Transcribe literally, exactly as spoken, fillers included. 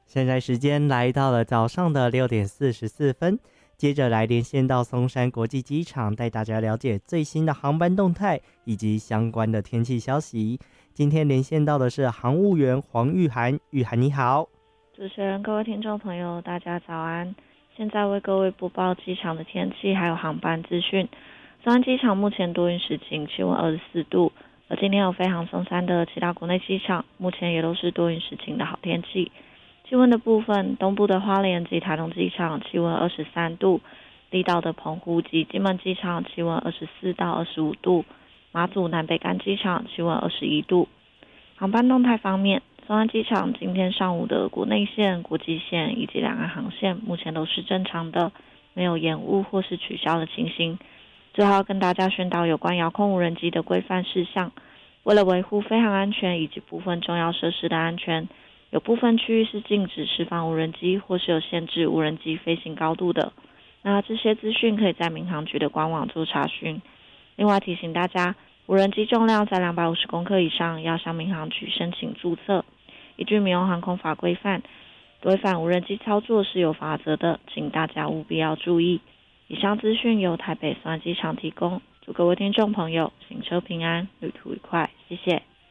现在时间来到了早上的六点四十四分，接着来连线到松山国际机场，带大家了解最新的航班动态以及相关的天气消息。今天连线到的是航务员黄玉涵，玉涵你好。 主持人、各位听众朋友，大家早安！现在为各位播报机场的天气还有航班资讯。松山机场目前多云时晴，气温二十四度。而今天有飞航松山的其他国内机场，目前也都是多云时晴的好天气。气温的部分，东部的花莲及台东机场气温二十三度，离岛的澎湖及金门机场气温二十四到二十五度，马祖南北干机场气温二十一度。航班动态方面，松山机场今天上午的国内线、国际线以及两岸航线目前都是正常的，没有延误或是取消的情形。最后要跟大家宣导有关遥控无人机的规范事项，为了维护飞航安全以及部分重要设施的安全，有部分区域是禁止释放无人机或是有限制无人机飞行高度的。那这些资讯可以在民航局的官网做查询。另外提醒大家，无人机重量在两百五十公克以上，要向民航局申请注册。依据民用航空法规范，违反无人机操作是有罚则的，请大家务必要注意。以上资讯由台北松山机场提供，祝各位听众朋友行车平安，旅途愉快，谢谢。